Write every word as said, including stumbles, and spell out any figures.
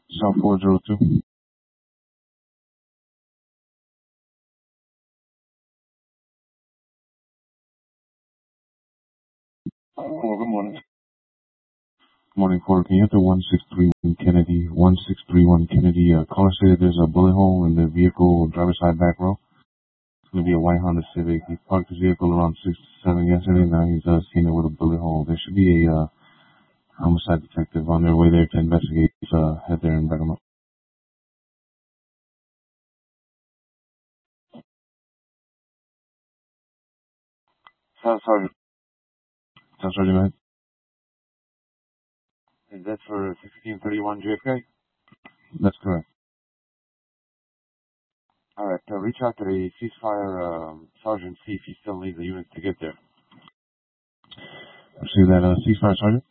South four zero two. Oh, good morning. Morning, Ford. Can you hit the one six three one Kennedy? one six three one Kennedy. Uh, caller said there's a bullet hole in the vehicle driver's side back row. It's going to be a white Honda Civic. He parked his vehicle around six to seven yesterday. Now he's uh, seen it with a bullet hole. There should be a uh, homicide detective on their way there to investigate. Uh, head there and back him up. Staff Sergeant. Staff Sergeant, man. Is that for fifteen thirty-one J F K? That's correct. All right. Uh, reach out to the ceasefire um, sergeant, see if he still needs a unit to get there. See that uh, ceasefire sergeant?